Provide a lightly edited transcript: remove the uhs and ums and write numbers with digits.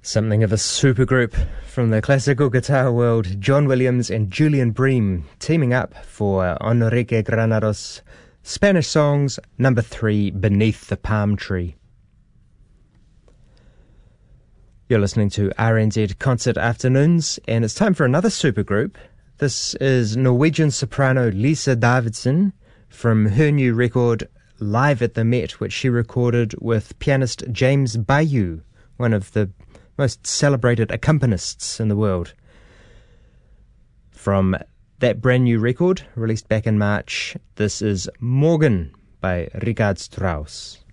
Something of a supergroup from the classical guitar world, John Williams and Julian Bream teaming up for Enrique Granados' Spanish songs number 3, Beneath the Palm Tree. You're listening to RNZ Concert Afternoons, and it's time for another supergroup. This is Norwegian soprano Lisa Davidson from her new record, Live at the Met, which she recorded with pianist James Bayou, one of the most celebrated accompanists in the world. From that brand new record, released back in March, this is Morgen by Richard Strauss.